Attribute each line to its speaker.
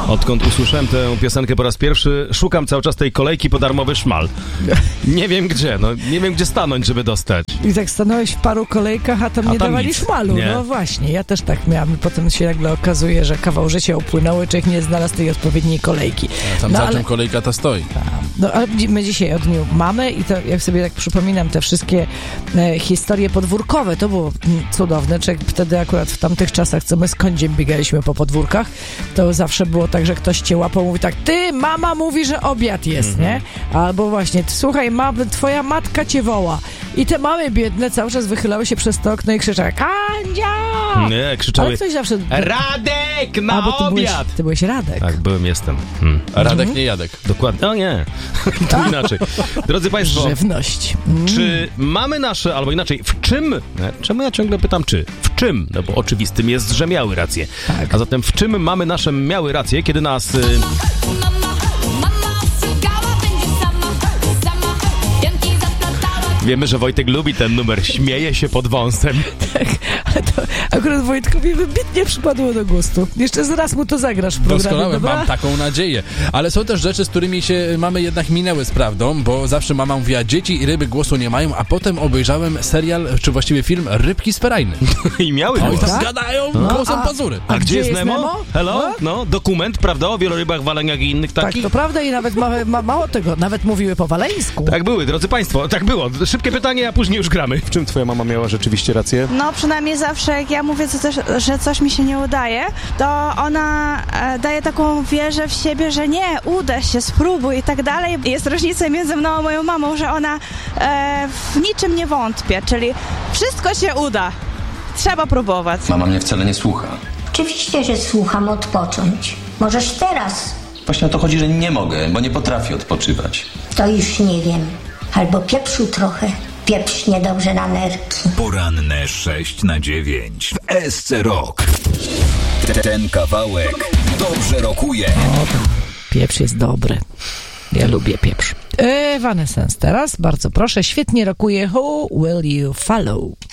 Speaker 1: Odkąd usłyszałem tę piosenkę po raz pierwszy, szukam cały czas tej kolejki po darmowy szmal. Nie wiem gdzie, nie wiem gdzie stanąć, żeby dostać.
Speaker 2: I tak stanąłeś w paru kolejkach, a tam nie dawali szmalu.
Speaker 1: Nie.
Speaker 2: No właśnie, ja też tak miałam. I potem się nagle okazuje, że kawał życia upłynęły, człowiek nie znalazł tej odpowiedniej kolejki.
Speaker 3: A tam za czym kolejka ta stoi.
Speaker 2: No ale my dzisiaj o dniu mamy i to jak sobie tak przypominam te wszystkie historie podwórkowe, to było cudowne. Człowiek wtedy akurat w tamtych czasach, co my z kądziem biegaliśmy po podwórkach, to zawsze było tak, że ktoś cię łapał, mówi tak, ty, mama mówi, że obiad jest, nie? Albo właśnie, słuchaj, twoja matka cię woła. I te mamy biedne cały czas wychylały się przez to okno i krzyczały, Kandzia!
Speaker 1: Nie, krzyczały,
Speaker 2: ale ktoś zawsze...
Speaker 1: Radek, na obiad!
Speaker 2: Ty byłeś Radek.
Speaker 1: Tak, jestem.
Speaker 3: Radek, nie Jadek.
Speaker 1: Dokładnie. Nie, to inaczej. Drodzy Państwo,
Speaker 2: żywność.
Speaker 1: Czy mamy nasze, albo inaczej, w czym, czemu ja ciągle pytam czy, w czym, no bo oczywistym jest, że miały rację.
Speaker 2: Tak.
Speaker 1: A zatem w czym mamy nasze miały rację, kiedy nas... Wiemy, że Wojtek lubi ten numer, śmieje się pod wąsem.
Speaker 2: Tak, ale to akurat Wojtkowi wybitnie przypadło do gustu. Jeszcze zaraz mu to zagrasz w programie,
Speaker 3: Doskonale,
Speaker 2: dobra?
Speaker 3: mam taką nadzieję. Ale są też rzeczy, z którymi się mamy jednak minęły z prawdą, bo zawsze mama mówiła, dzieci i ryby głosu nie mają, a potem obejrzałem serial, czy właściwie film Rybki z Ferajny.
Speaker 1: I miały
Speaker 3: No i
Speaker 1: głos.
Speaker 3: tam gadają głosem Pazury.
Speaker 1: A gdzie jest Nemo? Hello? No, dokument, prawda, o wielorybach, waleniach i innych takich?
Speaker 2: Tak, to prawda i nawet mało tego, nawet mówiły po waleńsku.
Speaker 1: Tak były, drodzy Państwo, tak było. Szybkie pytanie, a później już gramy. W czym twoja mama miała rzeczywiście rację?
Speaker 4: No przynajmniej zawsze jak ja mówię, że coś mi się nie udaje, to ona daje taką wierę w siebie, że nie, uda się, spróbuj i tak dalej. Jest różnica między mną a moją mamą, że ona w niczym nie wątpie, czyli wszystko się uda. Trzeba próbować.
Speaker 5: Mama mnie wcale nie słucha.
Speaker 6: Oczywiście, że słucham, odpocząć. Możesz teraz.
Speaker 5: Właśnie o to chodzi, że nie mogę, bo nie potrafię odpoczywać.
Speaker 6: To już nie wiem. Albo pieprzu trochę. Pieprz niedobrze na nerki.
Speaker 7: Poranne 6-9 w SC Rock. Ten kawałek dobrze rokuje.
Speaker 2: Pieprz jest dobry. Ja lubię pieprz. Evanescence teraz, bardzo proszę, świetnie rokuje Who Will You Follow?